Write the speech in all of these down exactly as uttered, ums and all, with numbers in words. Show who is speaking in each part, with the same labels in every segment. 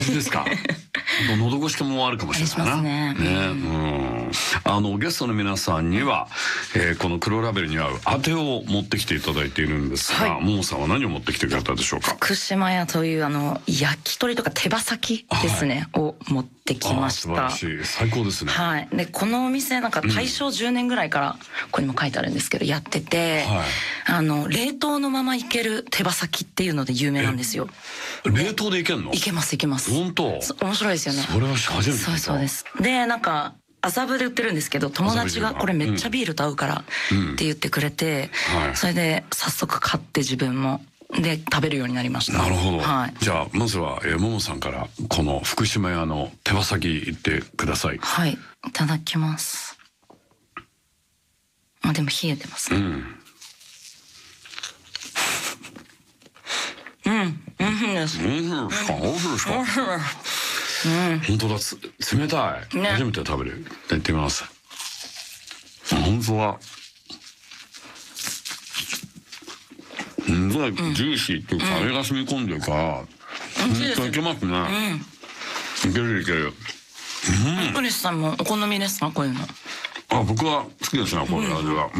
Speaker 1: ですか。喉越しもあるかもしれないな。ね、うん。あのゲストの皆さんには、えー、この黒ラベルに合う当てを持ってきていただいているんですが、はい、ももさんは何を持ってきてくれたでしょうか。
Speaker 2: 福島屋というあの焼き鳥とか手羽先ですね、はい、を持ってきました。
Speaker 1: 素晴らしい、最高ですね。
Speaker 2: はい。でこのお店なんか大正じゅうねんぐらいからここにも書いてあるんですけどやってて、はい、あの冷凍のままいける手羽先っていうので有名なんですよ。
Speaker 1: 冷凍でいけんの？
Speaker 2: いけますいけます。
Speaker 1: 本当？
Speaker 2: 面白いですよね。
Speaker 1: それは初めて聞いた。
Speaker 2: そうそうです。でなんか麻布で売ってるんですけど、友達がこれめっちゃビールと合うからって言ってくれて、うんはい、それで早速買って自分もで食べるようになりました。
Speaker 1: なるほど、
Speaker 2: はい、
Speaker 1: じゃあまずは、えー、ももさんからこの福島屋の手羽先言ってください。
Speaker 2: はい、いただきます。あでも冷えてますね。うんうん、うんです。
Speaker 1: うん、うんですか。美味しいですか。うん、本当だ、つ冷たい、ね、初めて食べる。やってみます。本当はすごいジューシーっていうか、味が染み込んでるから本当いけますね。うん、いけるいける。
Speaker 2: クリスさんもお好みですかこういうの？
Speaker 1: あ、僕は好きですねこれ味は。うん、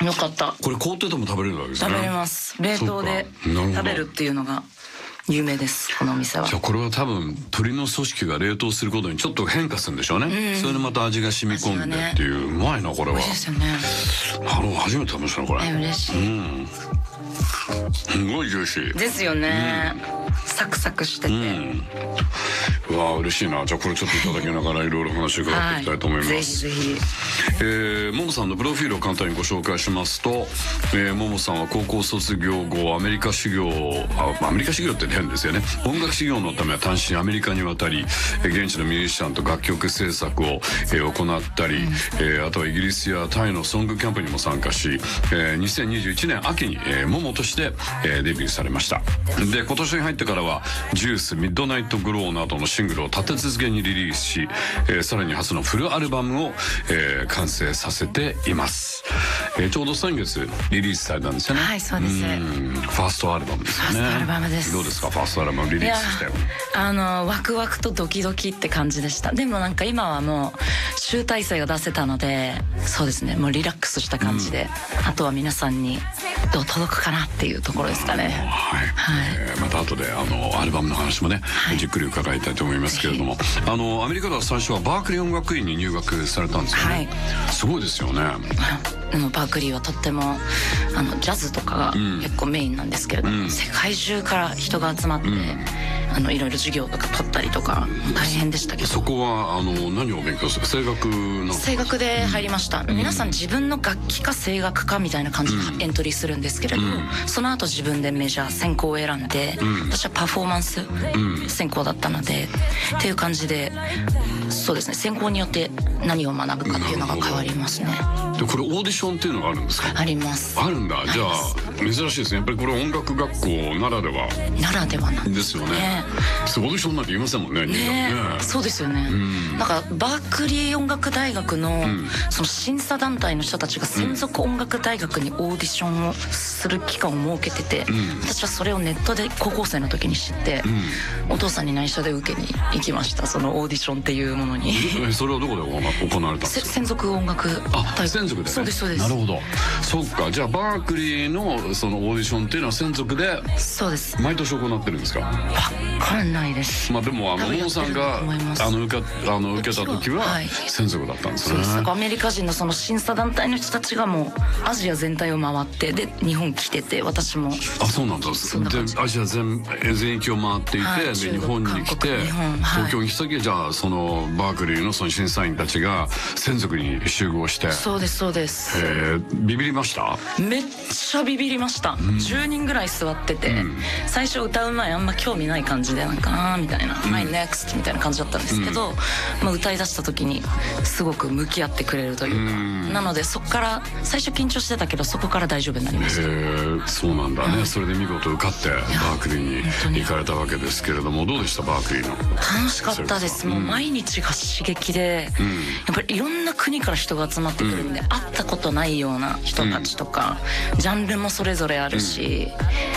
Speaker 2: よかった。
Speaker 1: これ凍ってても食べれるわけですね。
Speaker 2: 食べれます。冷凍で食べるっていうのが有名ですこのお店は。
Speaker 1: じゃあこれは多分鶏の組織が冷凍することにちょっと変化するんでしょうね。うん、それでまた味が染み込んでっていう、うまいなこれは。
Speaker 2: 美味しいですよね。
Speaker 1: あの初めて食べましたねこれ。
Speaker 2: え嬉しい。うん、
Speaker 1: すごいジューシー
Speaker 2: ですよね。うん、サクサクしてて。うん、
Speaker 1: うわ嬉しいな。じゃあこれちょっといただきながらいろいろ話伺っていきたいと思います。はい、ぜひ
Speaker 2: ぜひ。
Speaker 1: えー、ももさんのプロフィールを簡単にご紹介しますと、えー、ももさんは高校卒業後アメリカ修行あアメリカ修行って変ですよね。音楽修行のためは単身アメリカに渡り現地のミュージシャンと楽曲制作を、えー、行ったり、うんえー、あとはイギリスやタイのソングキャンプにも参加し、えー、にせんにじゅういちねん秋に、えー、ももとして、えー、デビューされました。で今年に入ってからはジュースミッドナイトグローなどのシングルを立て続けにリリースし、えー、さらに初のフルアルバムを、えー、完成させています。えー、ちょうど先月リリースされたんですよね。
Speaker 2: はいそうです。フ
Speaker 1: ァーストアルバムですよね。
Speaker 2: ファーストアルバムです。
Speaker 1: どうですかファーストアルバムリリースして。
Speaker 2: あのワクワクとドキドキって感じでした。でもなんか今はもう集大成が出せたのでそうですねもうリラックスした感じで、うん、あとは皆さんにどう届くかなっていうところですかね。
Speaker 1: はい、はいえー、また後であのアルバムの話もね、はい、じっくり伺いたいと思いますけれども、あのアメリカでは最初はバークリー音楽院に入学されたんですよね。はい、すごいですよね。
Speaker 2: あのバークリーはとってもあのジャズとかが結構メインなんですけれども、うん、世界中から人が集まって、うん、あのいろいろ授業とか取ったりとか大変でしたけど。
Speaker 1: そこはあの何を勉強する声楽の
Speaker 2: 声楽で入りました。うん、皆さん自分の楽器か声楽かみたいな感じでエントリーするんですけれど、うん、その後自分でメジャー専攻を選んで、うん、私はパフォーマンス専攻だったので、うん、っていう感じでそうですね専攻によって何を学ぶかっていうのが変わりますね。
Speaker 1: でこれオーディションっていうのがあるんですか？
Speaker 2: あります。
Speaker 1: あるんだ。じゃあ珍しいですね。やっぱりこれ音楽学校ならでは
Speaker 2: ならではなん
Speaker 1: ですよね。オーディションなんて言いませんもんね。
Speaker 2: ねそうですよね。なんかバークリー音楽大学のその審査団体の人たちが専属音楽大学にオーディションをする期間を設けてて、私はそれをネットで高校生の時に知って、お父さんに内緒で受けに行きました。そのオーディションっていうものに。
Speaker 1: それはどこで行われたんですか？
Speaker 2: 専属音楽大学。
Speaker 1: 専属でね。
Speaker 2: そうですそうです。
Speaker 1: なるほど。そっか。じゃあバークリーのそのオーディションっていうのは専属で
Speaker 2: そうです
Speaker 1: 毎年行ってるんですか？わ
Speaker 2: かんないです。
Speaker 1: まあでもあのももさんがあの受けあの受けた時は専属だったんですね。
Speaker 2: そうです。アメリカ人のその審査団体の人たちがもうアジア全体を回ってで日本来てて、私も
Speaker 1: あそうなんだ。でアジア全全域を回っていて、はい、で日本に来て東京に来た時、はい、じゃあそのバークリーのその審査員たちが専属に集合して。
Speaker 2: そうですそうです。
Speaker 1: へえビビりました？
Speaker 2: めっちゃビビりました。うん、じゅうにんぐらい座ってて、うん、最初歌う前あんま興味ない感じでなんかあーみたいな、うん、My next みたいな感じだったんですけど、うんまあ、歌い出した時にすごく向き合ってくれるというか、うん、なのでそこから最初緊張してたけどそこから大丈夫になりました。
Speaker 1: へえそうなんだね。うん、それで見事受かってバークリーに行かれたわけですけれども、どうでしたバークリーの？
Speaker 2: 楽しかったです。もう毎日が刺激で、うん、やっぱりいろんな国から人が集まってくるんで、うん、会ったことないような人たちとか、うん、ジャンルもそれぞれあるし、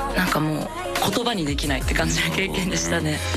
Speaker 2: なんかもう言葉にできないって感じの経験でしたね。